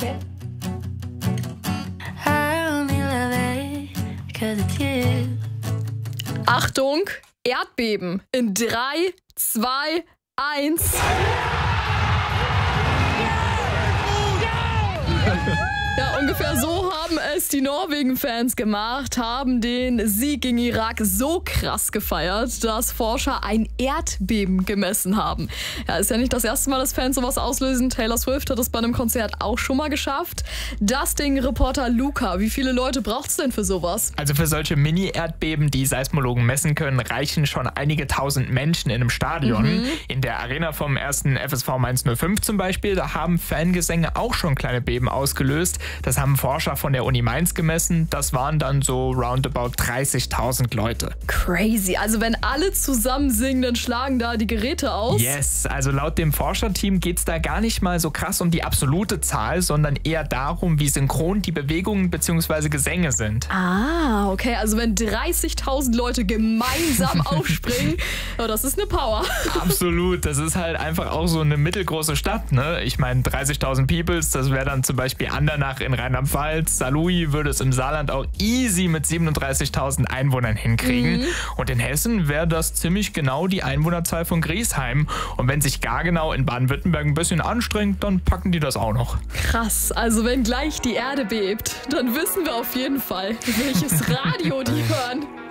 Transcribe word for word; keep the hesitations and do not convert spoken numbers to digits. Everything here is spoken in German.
Okay. I only love it 'cause it's you. Achtung, Erdbeben in drei, zwei, eins. Ja, ungefähr so haben es die Norwegen-Fans gemacht, haben den Sieg gegen Irak so krass gefeiert, dass Forscher ein Erdbeben gemessen haben. Ja, ist ja nicht das erste Mal, dass Fans sowas auslösen. Taylor Swift hat es bei einem Konzert auch schon mal geschafft. Das Ding-Reporter Luca, wie viele Leute braucht es denn für sowas? Also für solche Mini-Erdbeben, die Seismologen messen können, reichen schon einige tausend Menschen in einem Stadion. Mhm. In der Arena vom ersten F S V Mainz null fünf zum Beispiel, da haben Fangesänge auch schon kleine Beben ausgelöst. Das haben Forscher von der Uni Mainz gemessen. Das waren dann so roundabout dreißigtausend Leute. Crazy. Also wenn alle zusammen singen, dann schlagen da die Geräte aus? Yes. Also laut dem Forscherteam geht es da gar nicht mal so krass um die absolute Zahl, sondern eher darum, wie synchron die Bewegungen bzw. Gesänge sind. Ah, okay. Also wenn dreißigtausend Leute gemeinsam aufspringen, oh, das ist eine Power. Absolut. Das ist halt einfach auch so eine mittelgroße Stadt, ne? Ich meine, dreißigtausend Peoples, das wäre dann zum Beispiel Andernach in Rheinland-Pfalz. Saarlouis würde es im Saarland auch easy mit siebenunddreißigtausend Einwohnern hinkriegen. Mhm. Und in Hessen wäre das ziemlich genau die Einwohnerzahl von Griesheim. Und wenn sich gar genau in Baden-Württemberg ein bisschen anstrengt, dann packen die das auch noch. Krass, also wenn gleich die Erde bebt, dann wissen wir auf jeden Fall, welches Radio die hören.